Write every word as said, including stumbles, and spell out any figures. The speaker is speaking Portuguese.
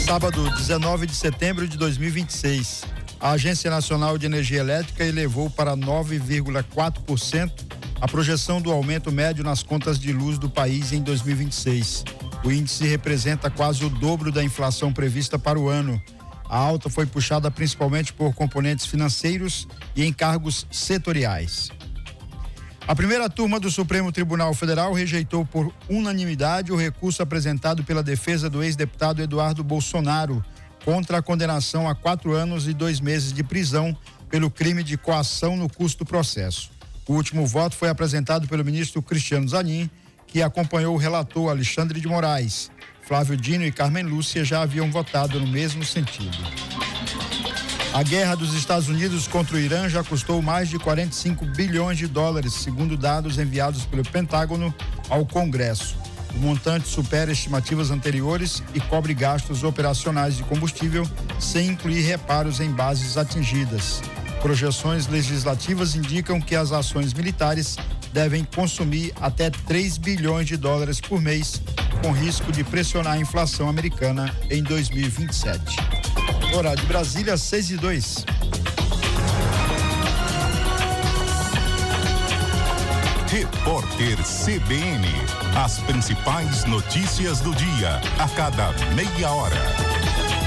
Sábado, dezenove de setembro de dois mil e vinte e seis, a Agência Nacional de Energia Elétrica elevou para nove vírgula quatro por cento a projeção do aumento médio nas contas de luz do país em dois mil e vinte e seis. O índice representa quase o dobro da inflação prevista para o ano. A alta foi puxada principalmente por componentes financeiros e encargos setoriais. A primeira turma do Supremo Tribunal Federal rejeitou por unanimidade o recurso apresentado pela defesa do ex-deputado Eduardo Bolsonaro contra a condenação a quatro anos e dois meses de prisão pelo crime de coação no curso do processo. O último voto foi apresentado pelo ministro Cristiano Zanin, que acompanhou o relator Alexandre de Moraes. Flávio Dino e Carmen Lúcia já haviam votado no mesmo sentido. A guerra dos Estados Unidos contra o Irã já custou mais de quarenta e cinco bilhões de dólares, segundo dados enviados pelo Pentágono ao Congresso. O montante supera estimativas anteriores e cobre gastos operacionais de combustível, sem incluir reparos em bases atingidas. Projeções legislativas indicam que as ações militares devem consumir até três bilhões de dólares por mês, com risco de pressionar a inflação americana em dois mil e vinte e sete. Horário de Brasília, seis e dois. Repórter C B N. As principais notícias do dia, a cada meia hora.